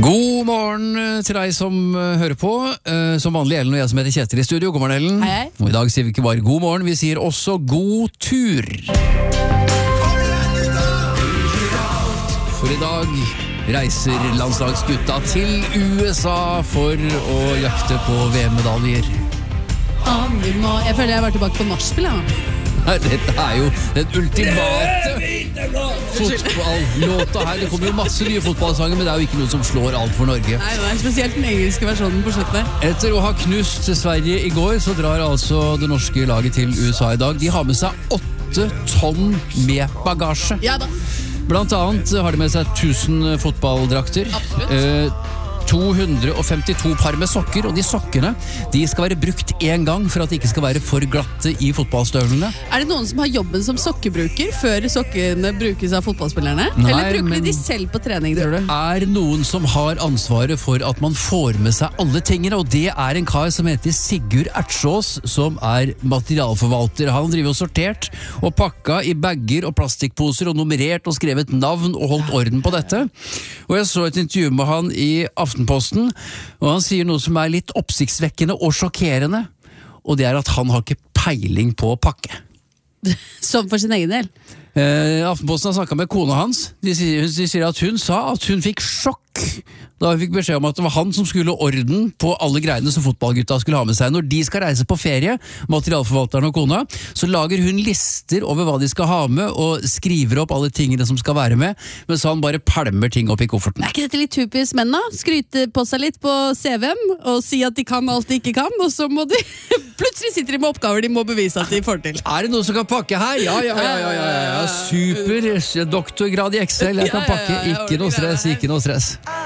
God morgen til deg som hører på. Som vanlig Ellen og jeg som heter Kjetil i studio. God morgen, Ellen. Hei. Og i dag sier vi ikke bare god morgen, vi sier også god tur. For i dag reiser landslagsgutta til USA for å jakte på VM-medaljer. Jeg føler jeg var tilbake på nachspiel. Dette er jo den ultimate fotball-låta her. Det kommer jo masse nye fotballsanger, men det er jo ikke noe som slår alt for Norge. Nei, det er spesielt den engelske versjonen på slutten der. Etter å ha knust Sverige i går, så drar altså det norske laget til USA i dag. De har med seg 8 tonn med bagasje. Ja da. Blant annet har de med seg 1000 fotballdrakter. Absolutt. 252 par med sokker, og de sokkene de skal være brukt en gang for at de ikke skal være for glatte i fotballstøvlene. Er det noen som har jobben som sokkebruker før sokkene brukes av fotballspillerne? Nei, Eller bruker men de selv på trening, tror du? Det er noen som har ansvaret for at man får med seg alle tingene, og det er en kar som heter Sigurd Ertsås, som er materialforvalter. Han driver og sortert og pakka i bagger og plastikkposer og nummerert og skrevet navn og holdt orden på dette. Og jeg så et intervju med han i Aftenposten, og han sier noe som er litt oppsiktsvekkende og sjokkerende, og det er at han har ikke peiling på å pakke. Som for sin egen del. Aftenposten har snakket med kona hans. De sier at hun sa at hun fikk sjokk da hun fikk beskjed om at det var han som skulle orden på alle greiene som fotballgutta skulle ha med seg. Når de skal reise på ferie, materialforvalteren og kona, så lager hun lister over hva de skal ha med, og skriver opp alle tingene som skal være med, mens han bare palmer ting opp i kofferten. Er ikke dette litt typisk menn da? Skryte på seg litt på CV-en, og si at de kan alt de ikke kan, og så må de plutselig sitter de med oppgaver de må bevise at de får til. Er det noen som kan pakke her? Ja. Super, doktorgrad i Excel, jeg kan pakke. Ikke noe stress, ikke noe stress.